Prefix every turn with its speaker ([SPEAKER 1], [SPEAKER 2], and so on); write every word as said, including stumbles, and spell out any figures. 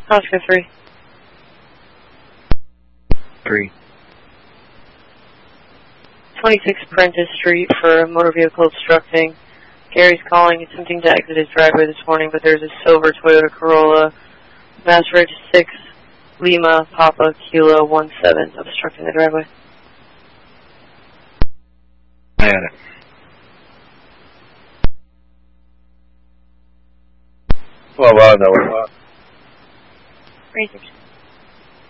[SPEAKER 1] Oscar three.
[SPEAKER 2] Three.
[SPEAKER 1] twenty-six Prentice Street for a motor vehicle obstructing. Gary's calling, attempting to exit his driveway this morning, but there's a silver Toyota Corolla, Mass Reg six, Lima, Papa, Kilo, one seven, obstructing the driveway.
[SPEAKER 2] I had it.
[SPEAKER 3] Well, well, no, we're not.
[SPEAKER 1] Rangers.